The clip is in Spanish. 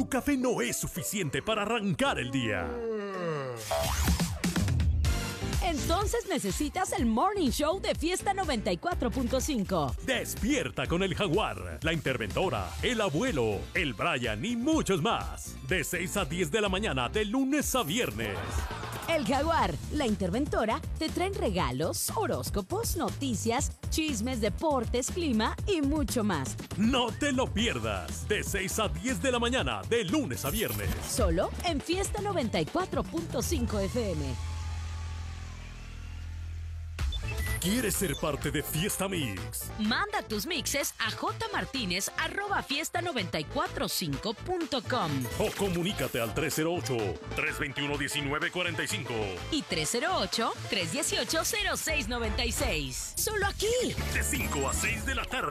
tu café no es suficiente para arrancar el día. Entonces necesitas el Morning Show de Fiesta 94.5. Despierta con el Jaguar, la interventora, el abuelo, el Brian y muchos más. De 6 a 10 de la mañana, de lunes a viernes. El Jaguar, la interventora, te traen regalos, horóscopos, noticias, chismes, deportes, clima y mucho más. No te lo pierdas. De 6 a 10 de la mañana, de lunes a viernes. Solo en Fiesta 94.5 FM. ¿Quieres ser parte de Fiesta Mix? Manda tus mixes a jmartinez@fiesta945.com O comunícate al 308-321-1945 y 308-318-0696. Solo aquí. De 5 a 6 de la tarde.